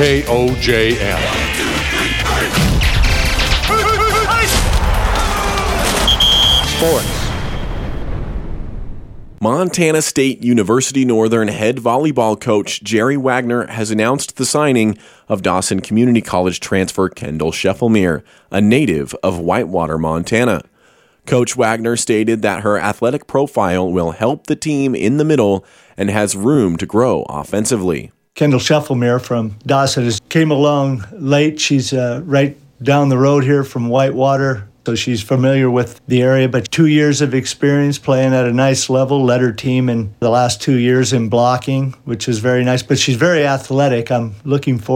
KOJM. Sports. Montana State University Northern head volleyball coach Jerry Wagner has announced the signing of Dawson Community College transfer Kendall Scheffelmeer, a native of Whitewater, Montana. Coach Wagner stated that her athletic profile will help the team in the middle and has room to grow offensively. Kendall Scheffelmeer from Dawson came along late. She's right down the road here from Whitewater, so she's familiar with the area, but 2 years of experience playing at a nice level, led her team in the last 2 years in blocking, which is very nice, but she's very athletic. I'm looking forward